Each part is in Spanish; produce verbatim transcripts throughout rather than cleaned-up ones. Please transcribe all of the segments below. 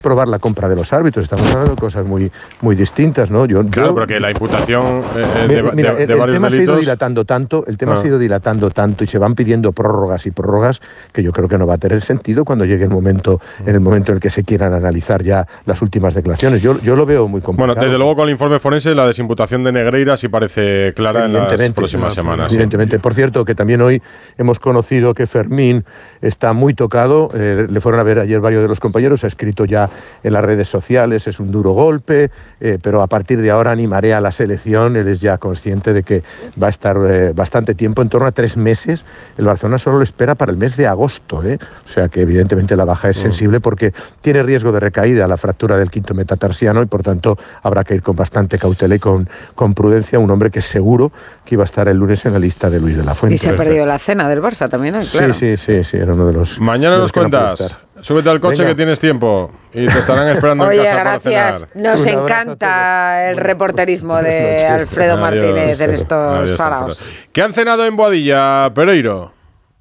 probar la compra de los árbitros, estamos hablando de cosas muy, muy distintas, ¿no? Yo, claro, yo, porque la imputación eh, de, mira, de, de el, varios el tema delitos... se ha ido dilatando tanto, el tema ah. se ha ido dilatando tanto y se van pidiendo prórrogas y prórrogas que yo creo que no va a tener sentido cuando llegue el momento, en el momento en el que se quieran analizar ya las últimas declaraciones. Yo, yo lo veo muy complicado. Bueno, desde luego con el informe forense la desimputación de Negreira sí parece clara en las próximas claro, semanas. Evidentemente. ¿Sí? Por cierto, que también hoy hemos conocido que Fermín está muy tocado, eh, le fueron a ver ayer varios de los compañeros, ha escrito ya en las redes sociales, es un duro golpe, eh, pero a partir de ahora animaré a la selección. Él es ya consciente de que va a estar eh, bastante tiempo, en torno a tres meses. El Barcelona solo lo espera para el mes de agosto, ¿eh? O sea que evidentemente la baja es sensible porque tiene riesgo de recaída, la fractura del quinto metatarsiano, y por tanto habrá que ir con bastante cautela y con, con prudencia. Un hombre que seguro que iba a estar el lunes en la lista de Luis de la Fuente. Y se ha perdido la cena del Barça también, ¿eh? Claro. Sí, sí, sí, sí, era uno de los... Mañana nos cuentas. No Súbete al coche. Venga. Que tienes tiempo y te estarán esperando Oye, en casa gracias. para cenar. Nos encanta el reporterismo de Alfredo Martínez en estos saraos. ¿Qué han cenado en Boadilla, Pereiro?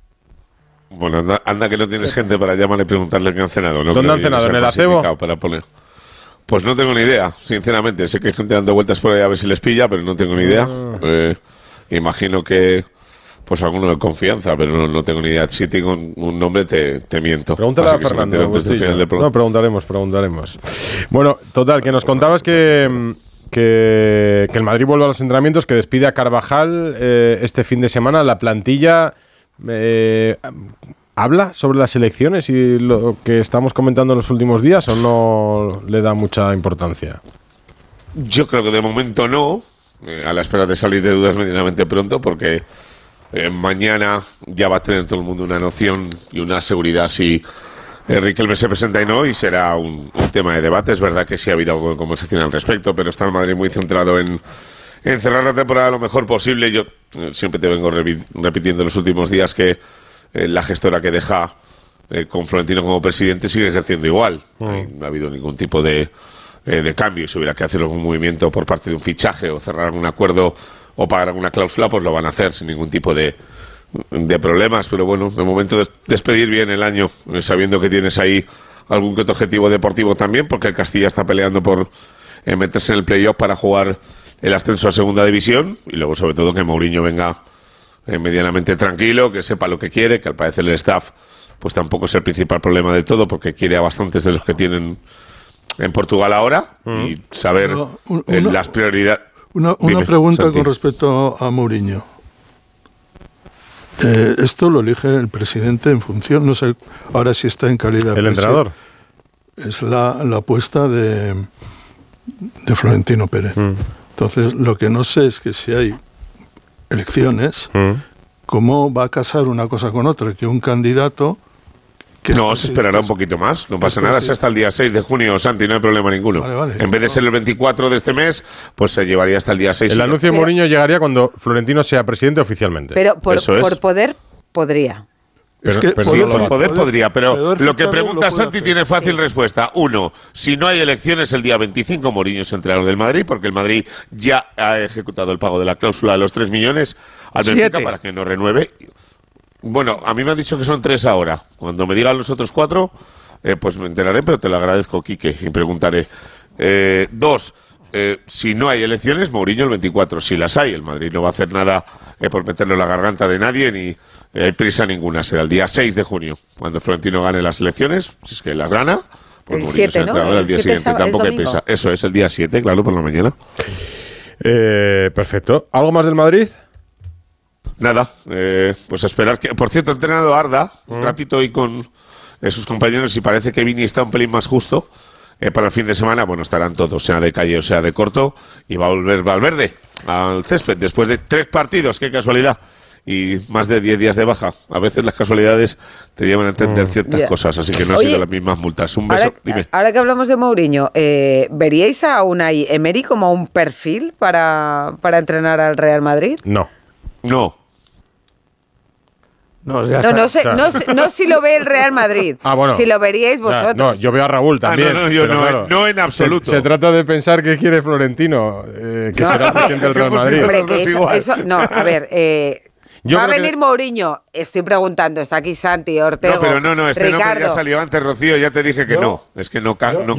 Bueno, anda, anda que no tienes gente para llamarle y preguntarle qué han cenado. No ¿Dónde han cenado? ¿En el acebo? Para poner. Pues no tengo ni idea, sinceramente. Sé que hay gente dando vueltas por ahí a ver si les pilla, pero no tengo ni idea. Uh. Eh, imagino que... Pues alguno de confianza, pero no, no tengo ni idea. Si tengo un, un nombre, te, te miento. Pregúntale a Fernando. Antes del final del no, preguntaremos, preguntaremos. Bueno, total, que nos contabas que, que, que el Madrid vuelve a los entrenamientos, que despide a Carvajal eh, este fin de semana. La plantilla eh, habla sobre las elecciones y lo que estamos comentando en los últimos días, ¿o no le da mucha importancia? Yo creo que de momento no, eh, a la espera de salir de dudas medianamente pronto, porque... Eh, mañana ya va a tener todo el mundo una noción y una seguridad si eh, Riquelme se presenta y no, y será un, un tema de debate. Es verdad que sí ha habido algo de conversación al respecto, pero está el Madrid muy centrado en, en cerrar la temporada lo mejor posible. Yo eh, siempre te vengo repi- repitiendo en los últimos días que eh, la gestora que deja eh, con Florentino como presidente sigue ejerciendo igual. Mm. Eh, no ha habido ningún tipo de, eh, de cambio. Si hubiera que hacer algún movimiento por parte de un fichaje o cerrar algún acuerdo o pagar alguna cláusula, pues lo van a hacer sin ningún tipo de, de problemas. Pero bueno, de momento des- despedir bien el año, eh, sabiendo que tienes ahí algún que otro objetivo deportivo también, porque el Castilla está peleando por eh, meterse en el playoff para jugar el ascenso a segunda división, y luego sobre todo que Mourinho venga eh, medianamente tranquilo, que sepa lo que quiere, que al parecer el staff pues tampoco es el principal problema del todo, porque quiere a bastantes de los que tienen en Portugal ahora, mm. y saber no, un, eh, las prioridades. Una, una Dime, pregunta Santi. Con respecto a Mourinho. Eh, esto lo elige el presidente en función, no sé ahora si está en calidad de el entrenador. Es la, la apuesta de, de Florentino Pérez. Mm. Entonces, lo que no sé es que si hay elecciones, mm. ¿cómo va a casar una cosa con otra? Que un candidato... Que no, se esperará un poquito más, no pasa nada, es hasta el día seis de junio, Santi, no hay problema ninguno. Vale, vale. En vez de ser el veinticuatro de este mes, pues se llevaría hasta el día seis. El anuncio de Mourinho llegaría cuando Florentino sea presidente oficialmente. Pero por, por poder podría. Pero, es que pero poder, sí, por poder podría, pero poder lo que pregunta Santi hacer. Tiene fácil sí. respuesta. Uno, si no hay elecciones el día veinticinco, Mourinho es entrenador del Madrid, porque el Madrid ya ha ejecutado el pago de la cláusula de los tres millones al Benfica para que no renueve. Bueno, a mí me han dicho que son tres ahora. Cuando me digan los otros cuatro, eh, pues me enteraré, pero te lo agradezco, Quique, y preguntaré. Eh, dos, eh, si no hay elecciones, Mourinho el veinticuatro. Si las hay, el Madrid no va a hacer nada eh, por meterlo en la garganta de nadie, ni eh, hay prisa ninguna. Será el día seis de junio, cuando Florentino gane las elecciones, si es que las gana. Pues el siete, ¿no? El día siguiente, tampoco hay prisa. Eso es el día siete, claro, por la mañana. Eh, perfecto. ¿Algo más del Madrid? Nada, eh, pues esperar que... Por cierto, ha entrenado Arda un ratito hoy con eh, sus compañeros y parece que Vini está un pelín más justo eh, para el fin de semana. Bueno, estarán todos, sea de calle o sea de corto, y va a volver Valverde al césped después de tres partidos, qué casualidad, y más de diez días de baja. A veces las casualidades te llevan a entender ciertas yeah. cosas, así que no han sido las mismas multas. Un beso, ahora, dime. Ahora que hablamos de Mourinho, eh, ¿veríais a Unai Emery como un perfil para, para entrenar al Real Madrid? No. No. No, no, no, sé, no, sé, no si lo ve el Real Madrid. Ah, bueno. Si lo veríais vosotros. No, yo veo a Raúl también. Ah, no, no, yo no, claro, no en absoluto. Se, se trata de pensar que quiere Florentino, eh, que no, será el presidente del Real Madrid. Hombre, que eso, eso, no, a ver, eh, Yo ¿Va a creo venir que... Mourinho? Estoy preguntando, está aquí Santi, Ortega. No, pero no, no, este Ricardo. nombre ya salió antes, Rocío, ya te dije que Yo- no. Es que no, ca- yo- no